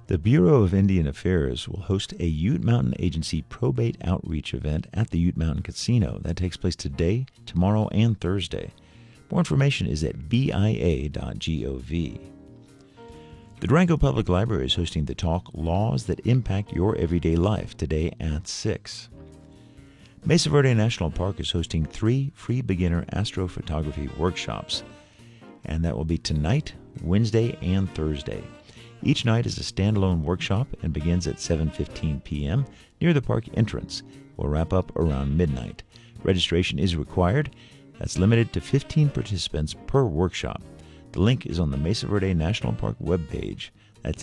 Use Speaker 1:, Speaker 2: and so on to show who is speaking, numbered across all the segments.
Speaker 1: The Bureau of Indian Affairs will host a Ute Mountain Agency probate outreach event at the Ute Mountain Casino. That takes place today, tomorrow, and Thursday. More information is at bia.gov. The Durango Public Library is hosting the talk Laws That Impact Your Everyday Life today at 6. Mesa Verde National Park is hosting 3 free beginner astrophotography workshops, and that will be tonight, Wednesday, and Thursday. Each night is a standalone workshop and begins at 7:15 p.m. near the park entrance. Will wrap up around midnight. Registration is required. That's limited to 15 participants per workshop. The link is on the Mesa Verde National Park webpage. That's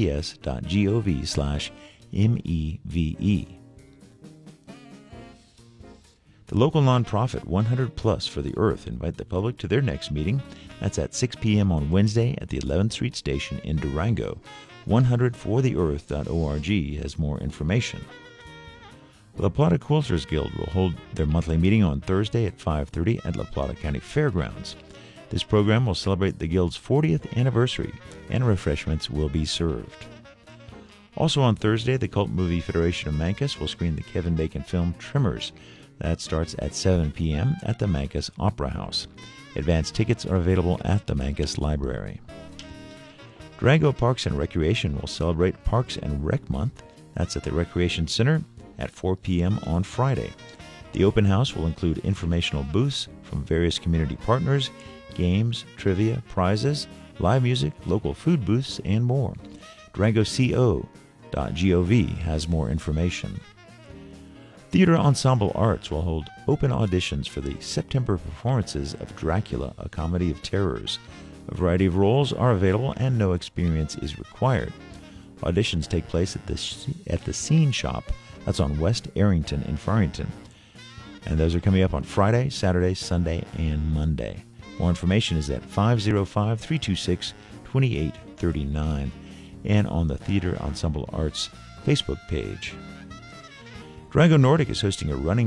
Speaker 1: nps.gov/MEVE. The local nonprofit 100 Plus for the Earth invite the public to their next meeting. That's at 6 p.m. on Wednesday at the 11th Street Station in Durango. 100fortheearth.org has more information. La Plata Quilters Guild will hold their monthly meeting on Thursday at 5:30 at La Plata County Fairgrounds. This program will celebrate the Guild's 40th anniversary, and refreshments will be served. Also on Thursday, the Cult Movie Federation of Mancos will screen the Kevin Bacon film Tremors. That starts at 7 p.m. at the Mancos Opera House. Advanced tickets are available at the Mancos Library. Durango Parks and Recreation will celebrate Parks and Rec Month. That's at the Recreation Center at 4 p.m. on Friday. The open house will include informational booths from various community partners, games, trivia, prizes, live music, local food booths, and more. DurangoCO.gov has more information. Theater Ensemble Arts will hold open auditions for the September performances of Dracula, a comedy of terrors. A variety of roles are available and no experience is required. Auditions take place at the Scene Shop. That's on West Arrington in Farrington. And those are coming up on Friday, Saturday, Sunday, and Monday. More information is at 505-326-2839 and on the Theater Ensemble Arts Facebook page. Durango Nordic is hosting a running